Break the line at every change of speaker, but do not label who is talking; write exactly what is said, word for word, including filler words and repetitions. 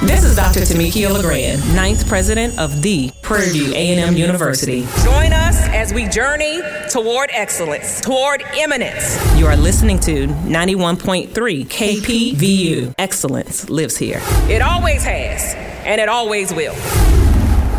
This is Doctor Tamika LeGrand, ninth president of the Prairie View A and M University.
Join us as we journey toward excellence, toward eminence.
You are listening to ninety-one point three K P V U. Excellence lives here.
It always has, and it always will.